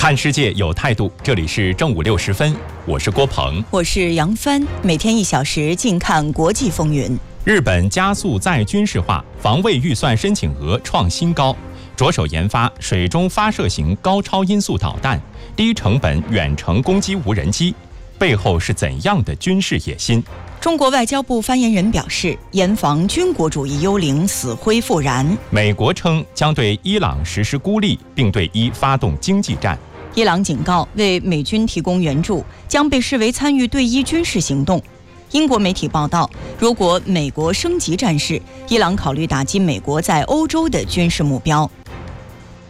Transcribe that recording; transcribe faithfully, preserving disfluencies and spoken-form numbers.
看世界有态度，这里是正午六时分，我是郭鹏， 我是杨帆，每天一小时，尽看国际风云。 日本加速再军事化，防卫预算申请额创新高，着手研发水中发射型高超音速导弹、低成本远程攻击无人机，背后是怎样的军事野心？ 中国外交部发言人表示，严防军国主义幽灵死灰复燃。 美国称将对伊朗实施孤立，并对伊发动经济战。 伊朗警告，为美军提供援助将被视为参与对伊军事行动。英国媒体报道，如果美国升级战事，伊朗考虑打击美国在欧洲的军事目标。